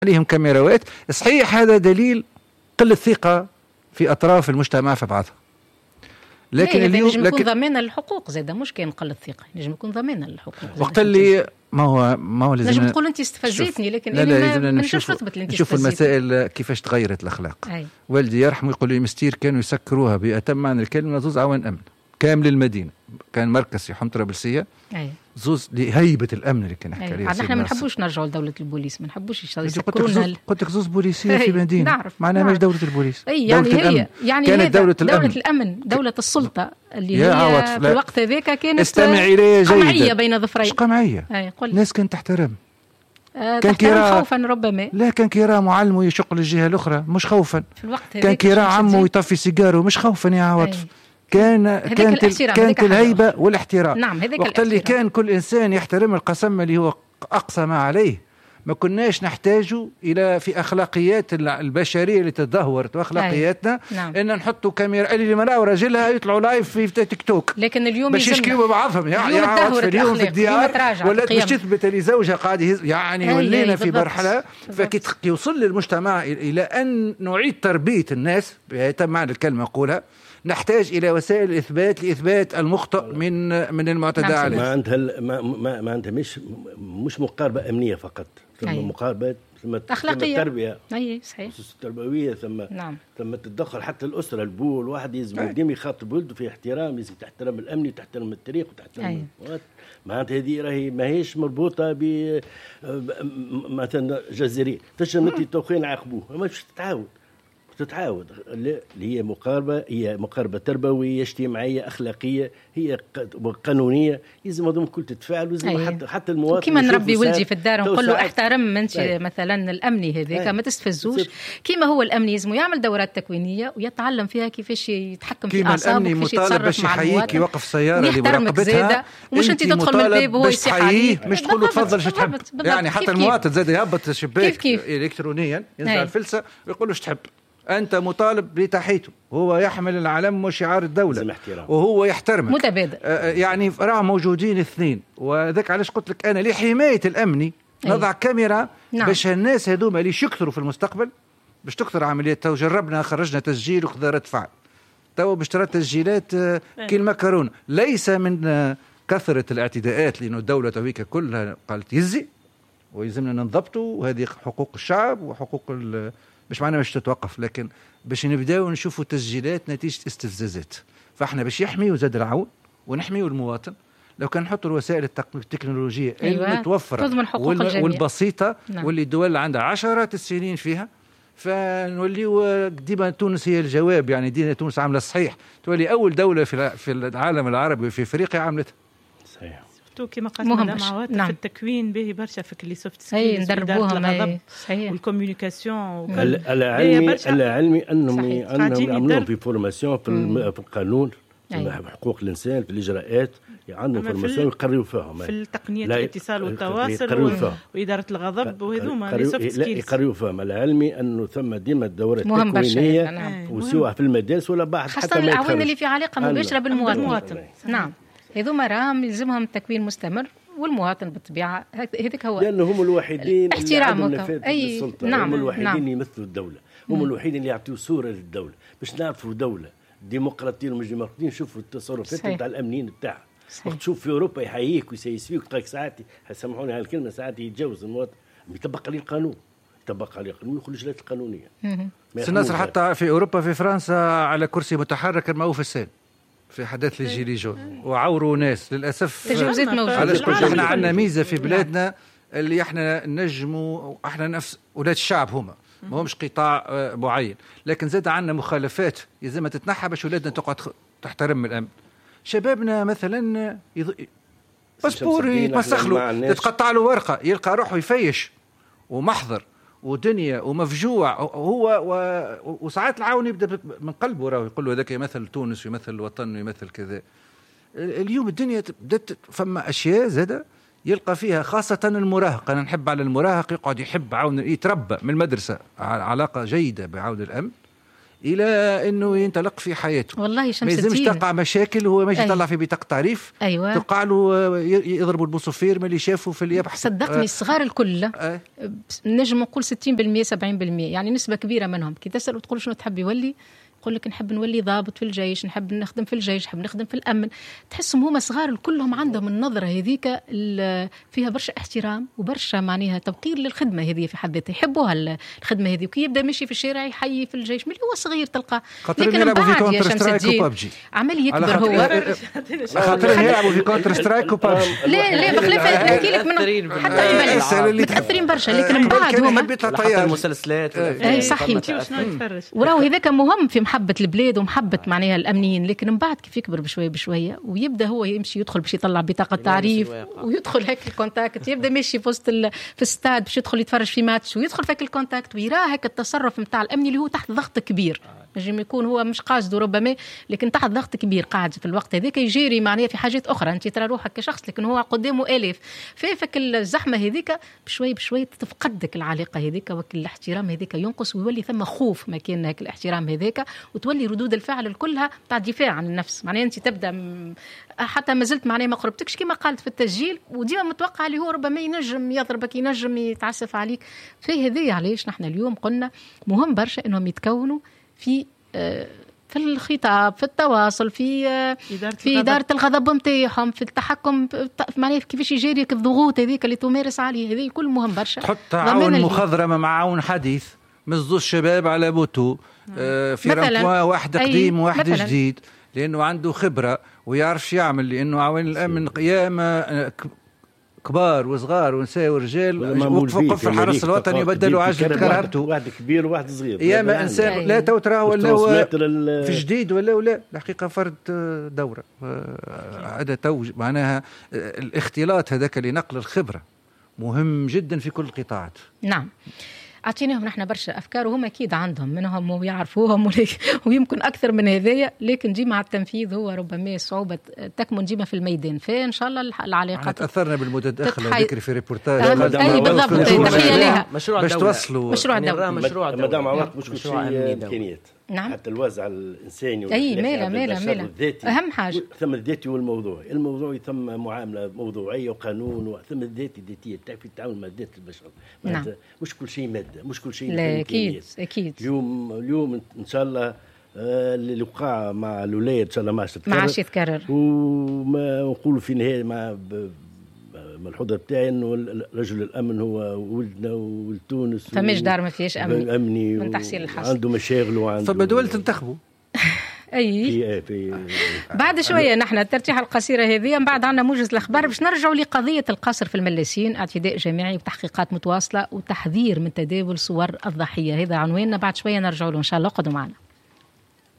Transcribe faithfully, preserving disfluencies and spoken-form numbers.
عليهم كاميراوات. صحيح هذا دليل قلة ثقة في أطراف المجتمع في بعضها، لكن اليوم نجم يكون ضمان الحقوق زاده، مش كان قلة ثقة، نجم يكون ضمان الحقوق. وقت اللي ما هو ما هو لازم نجم تقول انت استفزيتني، لكن لا لا انا ما نشوف نثبت اللي انت نشوف المسائل كيفاش تغيرت الاخلاق. أي. والدي يرحمه يقول لي مستير كانوا يسكروها بأتم معنى الكلمه زوز عوان امن كامل المدينه، كان مركز في حومه طرابلسيه زوز لهيبه الامن اللي كان نحكي عليه. احنا ما نحبوش نرجعوا لدوله البوليس، ما نحبوش يسكرونا. قلت لك زوز بوليسيه في مدينه معناها مش دوله البوليس. اي يعني هي يعني كانت دولة الأمن. دولة الأمن، دولة السلطة اللي هي في الوقت هذاك كانت استمع إلي جيدا قمعية بين ظفرين. مش قمعية، الناس كانت تحترم، آه كان كيرا خوفا ربما، لا كان كيرا معلمه يشق للجهة الأخرى مش خوفا، في الوقت كان كيرا عمه يطفي سيجاره مش خوفا يا عواطف. كان كانت كانت الهيبة والاحترام. نعم وقت اللي كان كل إنسان يحترم القسم اللي هو أقصى ما عليه، ما كناش نحتاجوا إلى في أخلاقيات البشرية اللي تدهورت وأخلاقياتنا نعم. إن نحطوا كاميرا اللي مرأة ورجلها يطلعوا لايف في تيك توك، لكن اليوم باش يشكيوا بعضهم يعني اليوم, اليوم في الديار ولا باش تثبت اللي زوجها قاعد يهز يعني ولينا في مرحلة. فكي يوصل للمجتمع إلى أن نعيد تربية الناس بهذا معنى الكلمة أقولها، نحتاج إلى وسائل إثبات لإثبات المخطئ من من المعتدى عليه. ما عندها ما ما, ما عندها مش مش مقاربة أمنية فقط، ثم مقاربة ثم أخلاقية، تربية، أي صحيح، تربوية، ثم نعم. ثم تتدخل حتى الأسرة، البو الواحد لازم ديما يخاطب ولده في احترام، لازم تحترم الأمن وتحترم التاريخ وتحترم المواد. معناتها هذه راهي ماهيش مربوطة ب مثلا جزائرية تشم أنت توخين عاقبوه، ما باش تتعاود تتعاود اللي هي مقاربة، هي مقاربة تربوية اجتماعية أخلاقية، هي قانونية، لازم هذوم الكل تتفاعل، ولازم حتى حتى المواطن كيما نربي ولدي في الدار ونقول له احترم انت مثلا الأمني هذاك ما تستفزوش، كيما هو الأمني لازم يعمل دورات تكوينية ويتعلم فيها كيفاش يتحكم في أعصابه، كيفاش يتصرف مع المواطن، يوقف سيارة اللي مراقبتها ومش انت تدخل من الباب وهو يصيح عليك، مش تقول له تفضل شو تحب، يعني حتى المواطن زاد يهبط الشباك إلكترونيا ينزل الفلسة ويقول له شو تحب. أنت مطالب بتحيته، هو يحمل العلم وشعار الدولة وهو يحترمك متبادل. آه يعني راه موجودين اثنين، وذاك علاش قلت لك أنا لحماية الأمني نضع كاميرا نعم. باش الناس هذوما اللي يكثروا في المستقبل باش تكثر عمليات. تو جربنا خرجنا تسجيل وخذ رد فعل، تو باش ترى تسجيلات آه كالمكرونة، ليس من آه كثرة الاعتداءات لأنه الدولة تويك كلها قالت يزي ويلزمنا ننضبطوا، وهذه حقوق الشعب وحقوق مش معنى باش تتوقف، لكن باش نبداو نشوفوا تسجيلات نتيجة استفزازات. فاحنا باش يحميوا زاد العون ونحميوا المواطن لو كان نحطوا الوسائل التكنولوجية أيوة. المتوفرة وال... والبسيطة نعم. واللي الدول عندها عشرات السنين فيها، فنوليو ديما تونس هي الجواب. يعني دينا تونس عاملة صحيح، تولي أول دولة في في العالم العربي وفي أفريقيا عملتها صحيح. كما قالت مدام عواطف نعم. في التكوين به برشا فكر اللي سوفت سكيلز ندربوها الغضب والكوميونيكاسيون العلمي العلمي انهم انهم يعملوا في فورماسيون في, في القانون في حقوق الانسان في الاجراءات، عندهم فورماسيون يقريوا فيهم في التقنيات الاتصال والتواصل واداره الغضب وهذوما اللي سوفت سكيلز يقريوا فيهم. العلمي انه ثم ديما الدورات التكوينيه نعم. وسواء في المدارس ولا بعد حتى الاعوان اللي في علاقه مباشره بالمواطن نعم، هذوما راهم يلزمهم تكوين مستمر، والمواطن بالطبيعه هذاك هو لانه هم الوحيدين احترامهم اي السلطه نعم. هم الوحيدين نعم. يمثلوا الدوله، هم مم. الوحيدين اللي يعطيوا صوره للدوله باش نعرفوا دوله ديمقراطيه ومش ديمقراطيه. نشوفوا التصرفات نتاع الامنيين نتاعها، وقت تشوف في اوروبا يحييك ويسيسفيك وتلقاك ساعات سامحوني على الكلمه ساعات يتجاوز المواطن، يطبق عليه القانون، يطبق عليه القانون ويدخل الجلسات القانونيه. الناس حتى في اوروبا في فرنسا على كرسي متحرك الموقف السن في حدث الجيلي جون وعوروا ناس للاسف. تجاوزات موجوده. علاش احنا عندنا ميزه في بلادنا اللي احنا نجموا، احنا نفس اولاد الشعب هما ما همش قطاع معين، لكن زاد عندنا مخالفات لازم تتنحى باش اولادنا تقعد تحترم الامن. شبابنا مثلا يض... باسبور يتمسخلوا تتقطع له ورقه يلقى روحه يفيش ومحضر ودنيا ومفجوع هو و... وساعات العاون يبدا من قلبه راه يقول له هذاك يمثل تونس ويمثل الوطن ويمثل كذا. اليوم الدنيا بدات فما اشياء زاده يلقى فيها خاصه المراهق. انا نحب على المراهق يقعد يحب عون يتربى من المدرسه علاقه جيده بعون الامن، الى انه ينطلق في حياته. والله شمس ما يلزمش تقع مشاكل وهو ماشي يطلع في بطاقه تعريف. أيوة. تقع له يضربوا البوسوفير من اللي شافوا في اللي يبحث. صدقني الصغار الكل أه. نجم نقول ستين بالمئة سبعين بالمئة يعني نسبه كبيره منهم كي تسال وتقول شنو تحب يولي يقول لك نحب نولي ضابط في الجيش، نحب نخدم في الجيش، نحب نخدم في الأمن. تحسهم هما صغار كلهم عندهم النظرة هذيك فيها برشا احترام وبرشا معناها توقير للخدمة هذه في حد ذاتها، يحبوها الخدمة هذه. وكي يبدأ مشي في الشارع يحيي في الجيش من هو صغير تلقى. لكن من بعد يا شمس الدين عمل يكبر هو خاطر يلعبوا في كونتر سترايك وبابجي. لا لا بخلاف نحكي لك من حتى متأثرين برشا، لكن من بعد هما حتى المسلسلات اي صحيح. وراو هذاك مهم في محبة البلاد ومحبة معناها الأمنيين، لكن من بعد كيف يكبر بشوية بشوية ويبدأ هو يمشي يدخل باش يطلع بطاقة تعريف ويدخل هيك الكونتاكت، يبدأ ماشي في وسط في الستاد باش يدخل يتفرج في ماتش ويدخل في الكونتاكت ويراه هيك التصرف متاع الأمني اللي هو تحت ضغط كبير. نجم يكون هو مش قاصده ربما، لكن تحت ضغط كبير قاعد في الوقت هذاك يجيري معناها في حاجات أخرى. أنت ترى روحك كشخص لكن هو قدامه آلاف. فيفك الزحمة هذيك بشوي بشوي تفقدك العلاقة هذيك وكل الاحترام هذيك ينقص ويولي ثم خوف مكان هيك الاحترام هذاك، وتولي ردود الفعل كلها تاع الدفاع عن النفس. معناها أنت تبدأ م... حتى ما زلت معناها ما قربتكش كما قالت في التسجيل، وديما متوقع اللي هو ربما ينجم يضربك ينجم يتعسف عليك. في هذه علاش نحن اليوم قلنا مهم برشا إنهم يتكونوا في في الخطاب، في التواصل، في إدارة في إدارة الغضب نتاعهم، في التحكم معناها كيفاش يجري الضغوط هذيك اللي تمارس عليه. هذه كل مهم برشا. تحط تعاون مخضرمة مع عون حديث، مزدو الشباب على بوتو آه في رمضان واحد قديم وواحد جديد، لأنه عنده خبرة ويعرف يعمل. لأنه عوان الأمن قيامة كبار وصغار ونساء ورجال وقفوا في الحرس الوطني يبدلوا عجلة كرهبته، واحد كبير وواحد صغير. يا ما إنسان لا توترى ولا في جديد ولا ولا الحقيقة فرد دورة هذا توج معناها الاختلاط هذاك لنقل الخبرة مهم جدا في كل القطاعات. نعم أعطيناهم نحن برشا أفكار وهم أكيد عندهم منهم ويعرفوهم ويمكن أكثر من هذايا، لكن دي مع التنفيذ هو ربما صعوبة تكمن ديما في الميدان. فإن شاء الله العلاقات تأثرنا بالمتداخل تتحي... ذكري في ريبورتاج أي بالضبط تحية لها مشروع باش توصلوا مشروع الدولة مشروع مدام عوض مش كل شيء إمكانيات. نعم. حتى الوازع الإنساني أي مالا مالا مالا أهم حاجة ثم الذاتي والموضوع الموضوع ثم معاملة موضوعية وقانون ثم الذاتي ذاتية في التعامل مع ذات البشر. نعم. مش كل شيء مادة، مش كل شيء لا أكيد أكيد. اليوم اليوم إن شاء الله اللي وقع مع الولاية إن شاء الله ما عادش ما عادش يتكرر. وما نقول في النهاية مع الحضر بتاعي انه رجل الامن هو ولدنا وولد تونس، فماش دار ما فيهاش امن امني من تحصيل الحصل، عنده مشاغل وعنده فما دول تنتخبوا اي في بعد شويه نحن الترتيحه القصيره هذه من بعد عندنا موجز الاخبار باش نرجعوا لقضيه القصر في الملاسين، اعتداء جماعي وتحقيقات متواصله وتحذير من تداول صور الضحيه. هذا عنواننا، بعد شويه نرجعوا له ان شاء الله. قعدوا معنا.